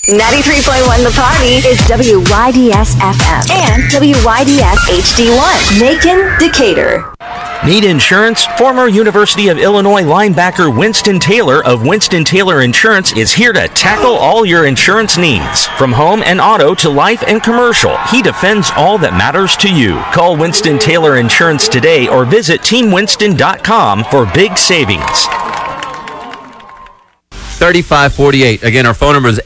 93.1 The Party is WYDS FM and WYDS HD1. Macon, Decatur. Need insurance? Former University of Illinois linebacker Winston Taylor of Winston Taylor Insurance is here to tackle all your insurance needs. From home and auto to life and commercial, he defends all that matters to you. Call Winston Taylor Insurance today or visit teamwinston.com for big savings. 3548. Again, our phone number is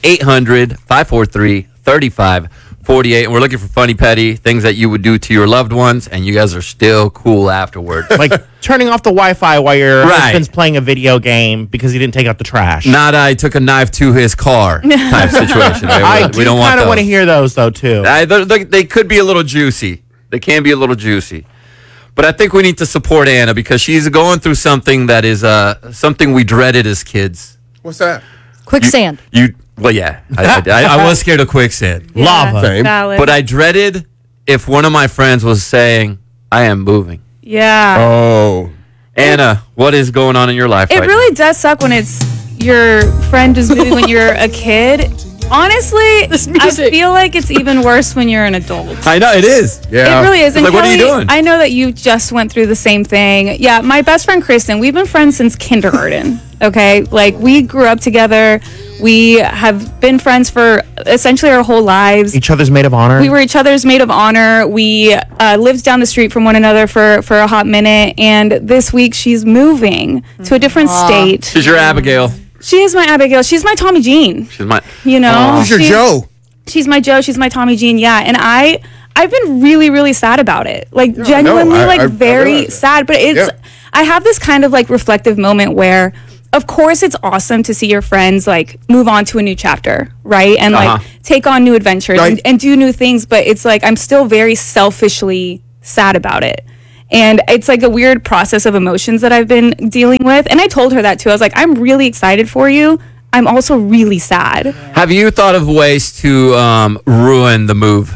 800-543-3548. And we're looking for funny, petty things that you would do to your loved ones, and you guys are still cool afterwards. Like turning off the Wi-Fi while your Right. husband's playing a video game because he didn't take out the trash. Not I took a knife to his car type situation. I We don't want kind of those. want to hear those, though, too. They could be a little juicy. They can be a little juicy. But I think we need to support Anna because she's going through something that is something we dreaded as kids. What's that? Quicksand. Well, yeah. I was scared of quicksand. Lava. Same. Valid. But I dreaded if one of my friends was saying, I am moving. Yeah. Oh. Anna, what is going on in your life It right really does suck when it's your friend just moving when you're a kid. Honestly, This I music. feel like it's even worse when you're an adult. now? I know, it is. Yeah. It really is. And Like, what are you Kelly, doing? I know that you just went through the same thing. Yeah, my best friend Kristen, we've been friends since kindergarten. Okay, like we grew up together. We have been friends for essentially our whole lives. Each other's maid of honor. We were each other's maid of honor. We lived down the street from one another for a hot minute. And this week she's moving to a different state. She's your Abigail. She is my Abigail. She's my Tommy Jean. She's my... You know, Who's your Joe? She's my Joe. She's my Tommy Jean. Yeah, and I've been really, really sad about it. Like genuinely, I very realize that. sad. But it's Yeah. I have this kind of like reflective moment where, of course, it's awesome to see your friends like move on to a new chapter, right? And like take on new adventures Right. and do new things. But it's like I'm still very selfishly sad about it. And it's like a weird process of emotions that I've been dealing with. And I told her that too. I was like, I'm really excited for you. I'm also really sad. Have you thought of ways to ruin the move?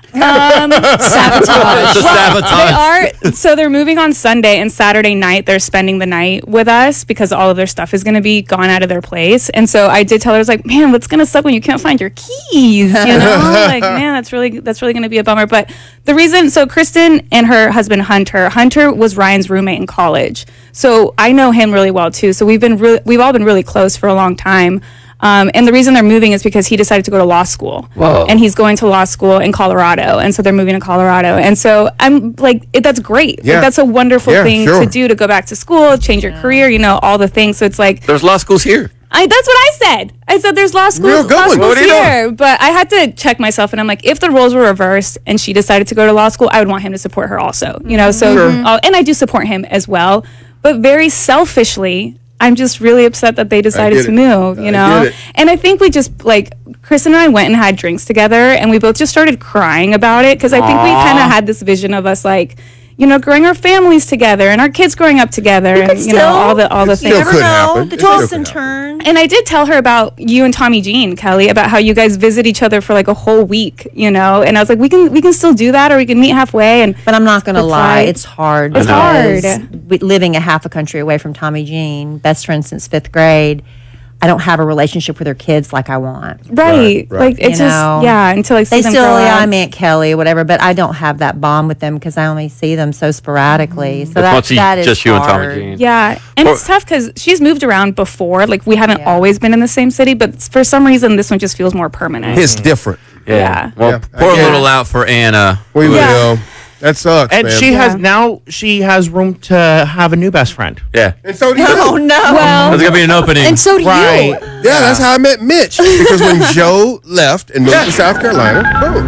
Sabotage. It's a sabotage. They're moving on Sunday, and Saturday night they're spending the night with us because all of their stuff is going to be gone out of their place. And so I did tell her, I was like, man, what's going to suck when you can't find your keys, you know? Like, man, that's really going to be a bummer. But the reason, so Kristen and her husband Hunter was Ryan's roommate in college. So I know him really well too. So we've all been really close for a long time. And the reason they're moving is because he decided to go to law school. Whoa. And he's going to law school in Colorado. And so they're moving to Colorado. And so I'm like, that's great. Yeah. Like, that's a wonderful Yeah, thing sure. to do, to go back to school, change your career, you know, all the things. So it's like, There's law schools here. that's what I said. I said there's law schools, Real good one. What are you here. But I had to check myself. And I'm like, if the roles were reversed and she decided to go to law school, I would want him to support her also. You know, so, and I do support him as well. But very selfishly, I'm just really upset that they decided get to it. move, you I know? get it. And I think we just, like, Kristen and I went and had drinks together, and we both just started crying about it, because I think we kind of had this vision of us, like, you know, growing our families together, and our kids growing up together, and, you know, all the It things. still could happen. The It still twists and could happen. turns. And I did tell her about you and Tommy Jean, Kelly, about how you guys visit each other for like a whole week, you know? And I was like, we can still do that, or we can meet halfway. And But I'm not going to It's lie, like- it's hard. It's hard. because living a half a country away from Tommy Jean, best friend since 5th grade, I don't have a relationship with her kids like I want. right, right. like it's You just know, until I see They them still, grow yeah, up. I'm Aunt Kelly or whatever, but I don't have that bond with them because I only see them so sporadically. So Once that is just you and Tommy hard. Jean. Yeah, and Or- it's tough because she's moved around before. Like we haven't always been in the same city, but for some reason this one just feels more permanent. It's different. Yeah. Well, Yeah, I pour a get little it. out for Anna. We will. Yeah. That sucks, And man. she has room to have a new best friend. Yeah. And so do you. Oh, no. Well, There's going to be an opening. And so do Right. you. Yeah, that's how I met Mitch. Because when Joe left and moved to South Carolina, boom.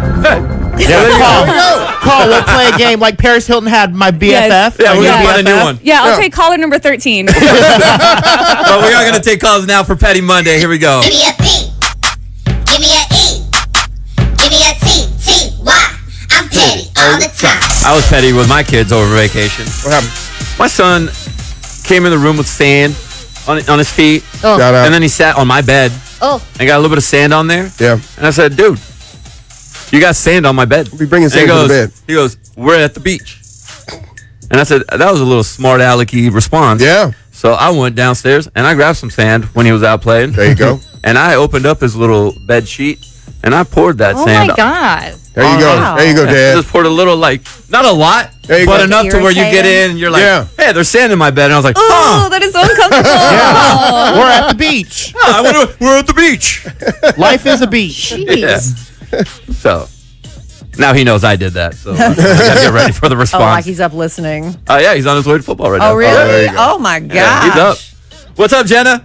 Yeah, call. We'll play a game like Paris Hilton had my BFF. Yes. Yeah, we're my going to find a new BFF. one. yeah, I'll Yeah. take caller number 13. But we are going to take calls now for Petty Monday. Here we go. Give me a P. Give me a E. Give me a T. T. Y. I'm petty all the time. I was petty with my kids over vacation. What happened? My son came in the room with sand on his feet, Shout out. and then he sat on my bed Oh, and got a little bit of sand on there. Yeah. And I said, dude, you got sand on my bed. We'll be bringing And sand to the bed. He goes, we're at the beach. And I said, that was a little smart alecky response. Yeah. So I went downstairs and I grabbed some sand when he was out playing. There you go. And I opened up his little bed sheet and I poured that Oh sand. my God. There you go. Wow. There you go, I Dad. just poured a little, like, not a lot, There you but go. enough to where you get Irritating. in and you're like, Yeah. hey, there's sand in my bed. And I was like, Oh, that is so uncomfortable. We're at the beach. we're at the beach. Life is a beach. Yeah. So now he knows I did that. So I gotta get ready for the Oh, like response. he's up listening. Oh, yeah, he's on his way to football right now. Oh, really? there you go. Oh, my Yeah, he's up. gosh. What's up, Jenna?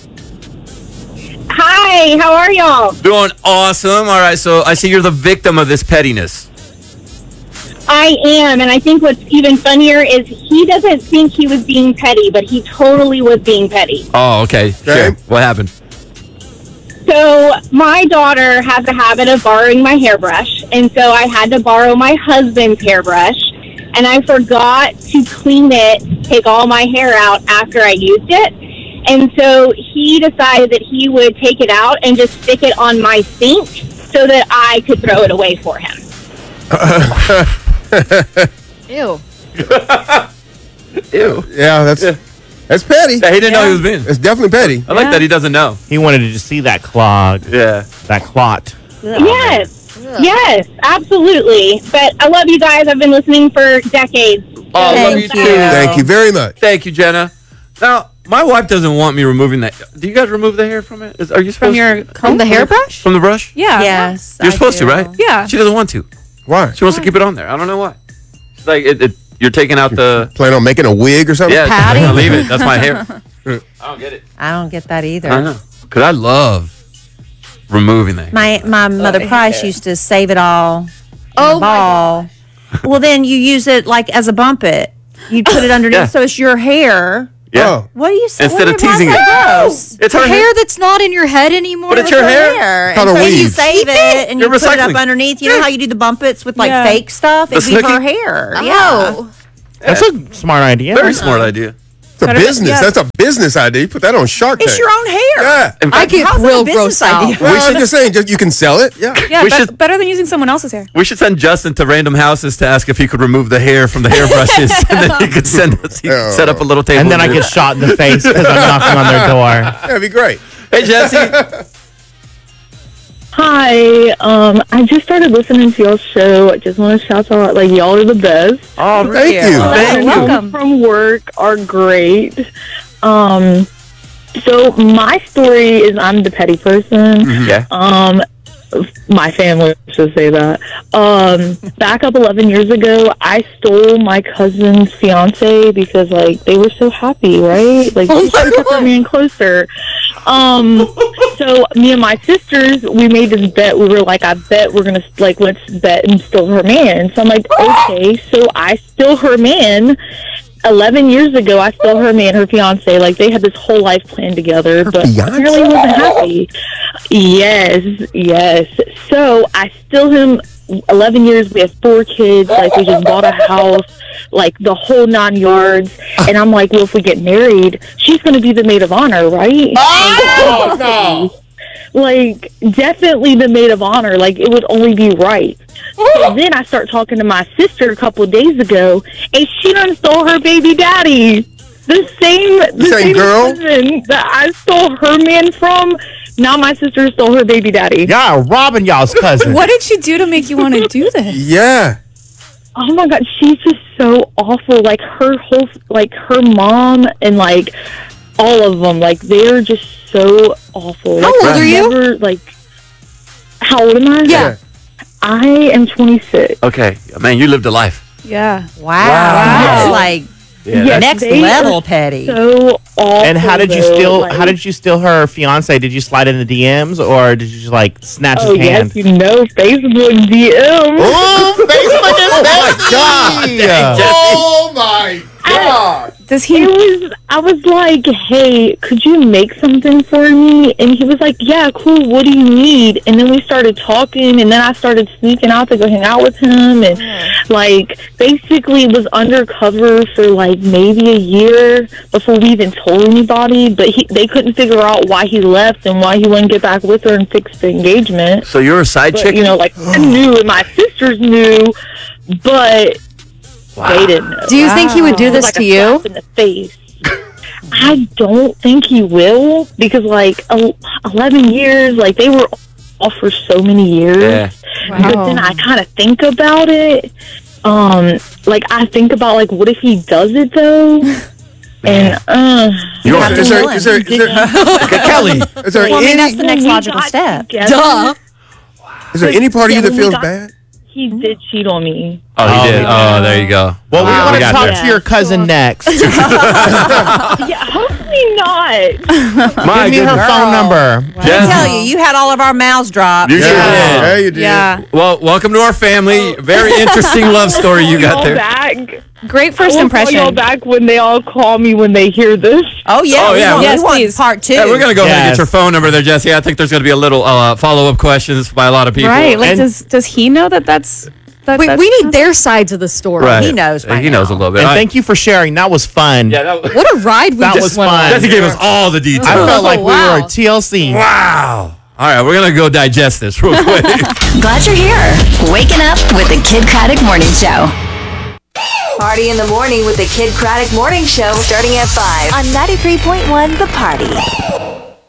Hi, how are y'all? Doing awesome. All right, so I see you're the victim of this pettiness. I am, and I think what's even funnier is he doesn't think he was being petty, but he totally was being petty. Oh, okay. Sure. What happened? So my daughter has a habit of borrowing my hairbrush, and so I had to borrow my husband's hairbrush, and I forgot to clean it, take all my hair out after I used it. And so he decided that he would take it out and just stick it on my sink so that I could throw it away for him. Ew. Ew. Yeah, that's petty. Yeah, he didn't know he was being. It's definitely petty. I like that he doesn't know. He wanted to just see that clog, Yeah. that clot. Yes, yes, absolutely. But I love you guys. I've been listening for decades. Oh, I love Thank you too. you. Thank you very much. Thank you, Jenna. Now, my wife doesn't want me removing that. Do you guys remove the hair from it? Are you supposed From your From the hairbrush? from the brush? Yeah. Yes. You're I supposed to, do. right? Yeah. She doesn't want to. Why? She wants to keep it on there. I don't know why. She's like, you're taking out the. Plan on making a wig or something? Yeah, Patty? I'll leave it. That's my hair. I don't get it. I don't get that either. I know. Because I love removing that. My mother Price used to save it all in Oh a my ball. Well, then you use it like as a bump it. You put it underneath, Yeah. so it's your hair. Yeah. Oh. What do you say? Instead of Why is teasing that it. gross? It's her The hair. hair that's not in your head anymore. But it's your hair. And Kinda so you weeds. save it and you You're put it up recycling. underneath. You know how you do the bump its with like Yeah. fake stuff? It'd be snooki? her hair. Yeah. Oh. That's a smart idea. Very smart idea. It's a Better- business. yeah. That's a business idea. You put that on Shark Tank. It's your own hair. Yeah. In I fact, get How's that a real business gross out. idea? Well, I'm just saying, you can sell it. Yeah. Yeah, We should- better than using someone else's hair. we should send Justin to random houses to ask if he could remove the hair from the hairbrushes, and then he could send us. He could set up a little table. And then I here. get shot in the face because I'm knocking on their door. That'd be great. Hey, Jesse. Hi, I just started listening to y'all's show. I just want to shout out, like, y'all are the best. Oh, thank you. Thank Welcome. From work are great. So my story is I'm the petty person. Yeah. My family should say that. Back up 11 years ago, I stole my cousin's fiance because, like, they were so happy, right? Like, she kept me closer. So me and my sisters, we made this bet. We were like, I bet we're gonna like let's bet and steal her man. So I'm like, okay. So I steal her man. 11 years ago, I stole her man, her fiance. Like, they had this whole life plan together, but fiancé? apparently he wasn't happy. Yes. So I steal him. 11 years. We have 4 kids. Like, we just bought a house. Like, the whole 9 yards. And I'm like, well, if we get married, she's going to be the maid of honor, right? Oh, no. Like, definitely the maid of honor. Like, it would only be right. So then I start talking to my sister a couple of days ago, and she done stole her baby daddy. The same girl? person that I stole her man from. Now my sister stole her baby daddy. Y'all are robbing y'all's cousin. What did she do to make you want to do this? Yeah. Oh my God, she's just so awful. Like, her whole, like, her mom and, like, all of them, like, they're just so awful. How old are you? Never, like, how old am I? Yeah. I am 26. Okay, man, you lived a life. Yeah. Wow. That's like Yes, next they level are petty. So awful. And how did you though, steal? like- How did you steal her fiance? Did you slide in the DMs or did you just like snatch Oh, his hand? yes, you know, Facebook DM. Oh, Facebook is bestie! Oh, my God. Does he? I was like, hey, could you make something for me? And he was like, yeah, cool, what do you need? And then we started talking, and then I started sneaking out to go hang out with him, and like, basically was undercover for like maybe a year before we even told anybody, but they couldn't figure out why he left and why he wouldn't get back with her and fix the engagement. So you're a side But, chick? you know, like, I knew and my sisters knew, but they didn't know. Do you think he would do It was this like to a you? slap in the face. I don't think he will because, like, 11 years, like, they were off for so many years. Yeah. But then I kind of think about it. Like, I think about, like, what if he does it, though? And, You have to is there, will is there, is there, Kelly. is there Well, I mean, any, that's the next We logical got step. together. Duh. is there any part of you that Yeah, we feels got- bad? He did cheat on me. Oh, he did. Oh, there you go. Well, we Wow. want We to got talk there. to your cousin next. Give Yeah, hopefully not. My me her goodness. phone number. Jesse. tell you, you had all of our mouths dropped. You sure did. Yeah, you did. Yeah. Well, welcome to our family. Very interesting love story you got there. Back. Great first I will impression. call y'all back when they all call me when they hear this. Oh yeah, Oh, we yeah. want, Yes, we want please. part 2. Yeah, we're gonna go ahead and Yes. get your phone number there, Jesse. I think there's gonna be a little follow-up questions by a lot of people. Right. Like, And- does he know that that's. That, We, that's we need their sides of the story. Right. He knows by He knows a now. little bit. And All right. thank you for sharing. That was fun. Yeah, that was, What a ride we That just was went fun. on. Jesse gave us all the details. I felt like we wow. were TLC. Wow. All right, we're gonna go digest this real quick. Glad you're here. Waking up with the Kid Craddock Morning Show. Party in the morning with the Kid Craddock Morning Show starting at 5 on 93.1 The Party.